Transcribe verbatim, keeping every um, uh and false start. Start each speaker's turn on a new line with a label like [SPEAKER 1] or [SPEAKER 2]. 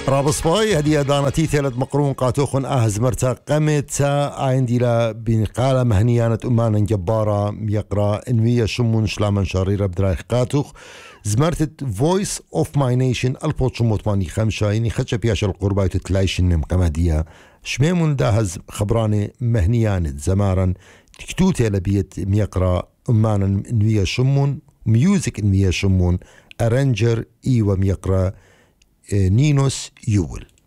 [SPEAKER 1] رابصباي هدي دانتي ثلاث مقرون قاتوخن أهز مرتا قمت عندي لا بنقالة مهنيانة أمانا جبارة يقرأ إنوية شمون شلامن شريرة بدرايخ قاتوخ زمرت فويس أوف ماي نيشن البوت شموت ماني خمشة يعني خدشة بياش القربة تتلايش النم قمدية شميمون داهز خبراني مهنيانة زمارا تكتوتي لبيت ميقرأ أمانا إنوية شمون ميوزك إنوية شمون أرنجر إيوة ميقرأ نينوس يول.